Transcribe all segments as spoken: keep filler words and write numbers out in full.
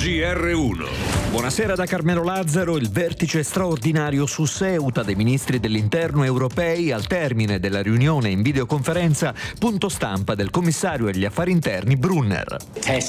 G R uno. Buonasera da Carmelo Lazzaro. Il vertice straordinario su Ceuta dei ministri dell'interno europei al termine della riunione in videoconferenza, punto stampa del commissario agli affari interni Brunner. È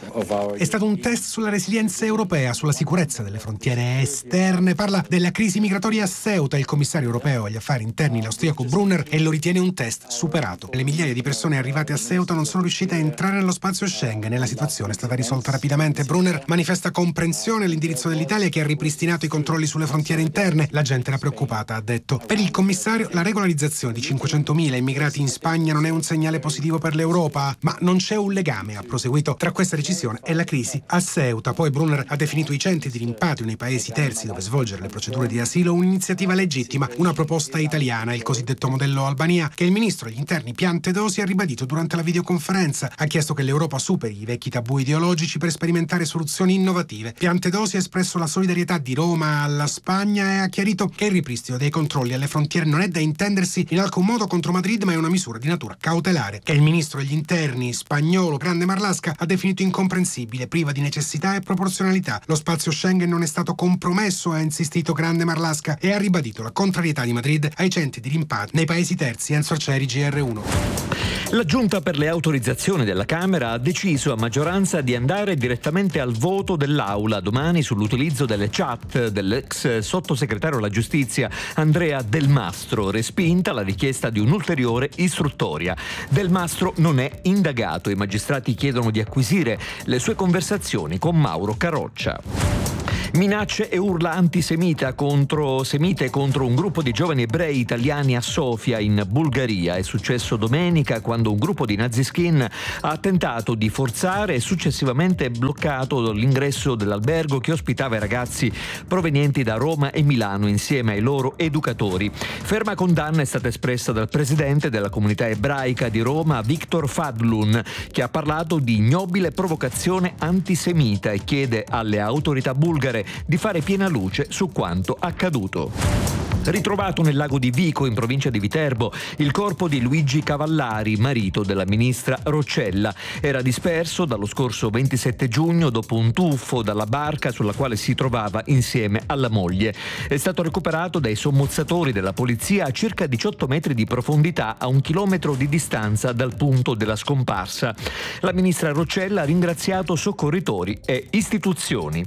stato un test sulla resilienza europea, sulla sicurezza delle frontiere esterne. Parla della crisi migratoria a Ceuta il commissario europeo agli affari interni, l'austriaco Brunner, e lo ritiene un test superato. Le migliaia di persone arrivate a Ceuta non sono riuscite a entrare nello spazio Schengen e la situazione è stata risolta rapidamente. Brunner manifesta comprensione all'indirizzo dell'Italia, che ha ripristinato i controlli sulle frontiere interne. La gente era preoccupata, ha detto. Per il commissario la regolarizzazione di cinquecentomila immigrati in Spagna non è un segnale positivo per l'Europa, ma non c'è un legame, ha proseguito, tra questa decisione e la crisi a Ceuta. Poi Brunner ha definito i centri di rimpatrio nei paesi terzi dove svolgere le procedure di asilo un'iniziativa legittima, una proposta italiana, il cosiddetto modello Albania, che il ministro degli interni Piantedosi ha ribadito durante la videoconferenza. Ha chiesto che l'Europa superi i vecchi tabù ideologici per sperimentare soluzioni innovative. Piantedosi ha espresso la solidarietà di Roma alla Spagna e ha chiarito che il ripristino dei controlli alle frontiere non è da intendersi in alcun modo contro Madrid, ma è una misura di natura cautelare, che il ministro degli interni spagnolo Grande Marlaska ha definito incomprensibile, priva di necessità e proporzionalità. Lo spazio Schengen non è stato compromesso, ha insistito Grande Marlaska, e ha ribadito la contrarietà di Madrid ai centri di rimpatrio nei paesi terzi. Enzo Arcieri, G R uno. La Giunta per le autorizzazioni della Camera ha deciso a maggioranza di andare direttamente al voto dell'Aula domani sull'utilizzo delle chat dell'ex sottosegretario alla giustizia Andrea Del Mastro, respinta la richiesta di un'ulteriore istruttoria. Del Mastro non è indagato, i magistrati chiedono di acquisire le sue conversazioni con Mauro Carroccia. Minacce e urla antisemita contro, semite contro un gruppo di giovani ebrei italiani a Sofia in Bulgaria. È successo domenica quando un gruppo di naziskin ha tentato di forzare e successivamente bloccato l'ingresso dell'albergo che ospitava i ragazzi provenienti da Roma e Milano insieme ai loro educatori. Ferma condanna è stata espressa dal presidente della comunità ebraica di Roma, Victor Fadlun, che ha parlato di ignobile provocazione antisemita e chiede alle autorità bulgare di fare piena luce su quanto accaduto. Ritrovato nel lago di Vico, in provincia di Viterbo, il corpo di Luigi Cavallari, marito della ministra Roccella. Era disperso dallo scorso ventisette giugno dopo un tuffo dalla barca sulla quale si trovava insieme alla moglie. È stato recuperato dai sommozzatori della polizia a circa diciotto metri di profondità, a un chilometro di distanza dal punto della scomparsa. La ministra Roccella ha ringraziato soccorritori e istituzioni.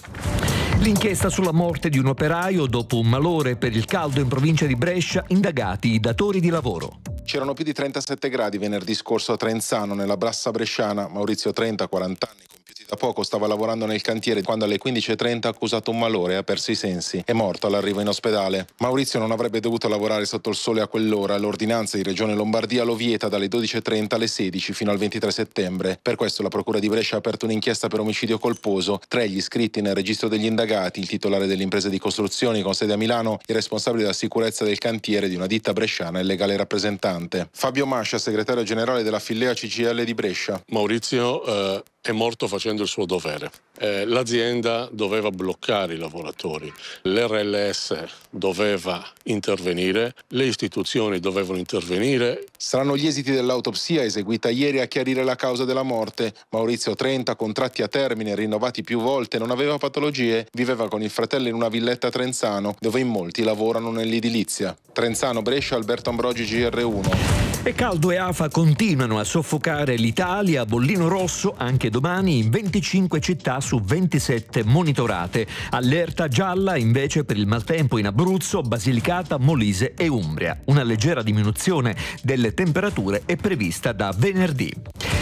L'inchiesta sulla morte di un operaio dopo un malore per il caldo in provincia di Brescia, indagati i datori di lavoro. C'erano più di trentasette gradi venerdì scorso a Trenzano, nella Brassa bresciana. Maurizio, trenta, quaranta anni, compiuti da poco, stava lavorando nel cantiere quando alle quindici e trenta ha accusato un malore e ha perso i sensi. È morto all'arrivo in ospedale. Maurizio non avrebbe dovuto lavorare sotto il sole a quell'ora. L'ordinanza di Regione Lombardia lo vieta dalle dodici e trenta alle sedici fino al ventitré settembre. Per questo la Procura di Brescia ha aperto un'inchiesta per omicidio colposo. Tra gli iscritti nel registro degli indagati, il titolare dell'impresa di costruzioni con sede a Milano, il responsabile della sicurezza del cantiere di una ditta bresciana e il legale rappresentante. Fabio Mascia, segretario generale della Fillea C G I L di Brescia. Maurizio eh, è morto facendo il suo dovere. Eh, l'azienda doveva bloccare i lavoratori, l'R L S doveva intervenire, le istituzioni dovevano intervenire. Saranno gli esiti dell'autopsia eseguita ieri a chiarire la causa della morte. Maurizio, trenta, contratti a termine rinnovati più volte, non aveva patologie, viveva con il fratello in una villetta a Trenzano, dove in molti lavorano nell'edilizia. Trenzano, Brescia, Alberto Ambrogi, G R uno. E caldo e afa continuano a soffocare l'Italia. Bollino rosso anche domani in venticinque città su ventisette monitorate. Allerta gialla invece per il maltempo in Abruzzo, Basilicata, Molise e Umbria. Una leggera diminuzione delle temperature è prevista da venerdì.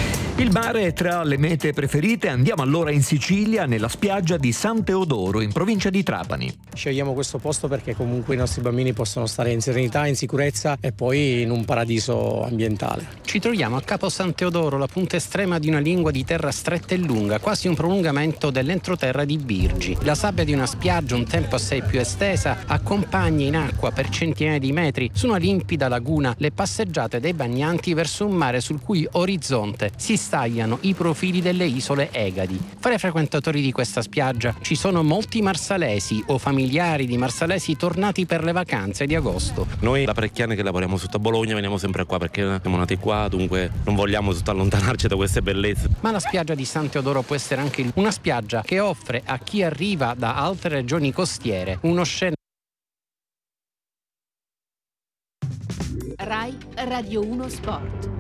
Il mare è tra le mete preferite. Andiamo allora in Sicilia, nella spiaggia di San Teodoro, in provincia di Trapani. Scegliamo questo posto perché comunque i nostri bambini possono stare in serenità, in sicurezza e poi in un paradiso ambientale. Ci troviamo a Capo San Teodoro, la punta estrema di una lingua di terra stretta e lunga, quasi un prolungamento dell'entroterra di Birgi. La sabbia di una spiaggia, un tempo assai più estesa, accompagna in acqua per centinaia di metri su una limpida laguna le passeggiate dei bagnanti verso un mare sul cui orizzonte si stagliano i profili delle isole Egadi. Fra i frequentatori di questa spiaggia ci sono molti marsalesi o familiari di marsalesi tornati per le vacanze di agosto. Noi da parecchi anni che lavoriamo sotto a Bologna veniamo sempre qua perché siamo nati qua, dunque non vogliamo tutto allontanarci da queste bellezze. Ma la spiaggia di San Teodoro può essere anche una spiaggia che offre a chi arriva da altre regioni costiere uno scenario. Rai Radio uno Sport.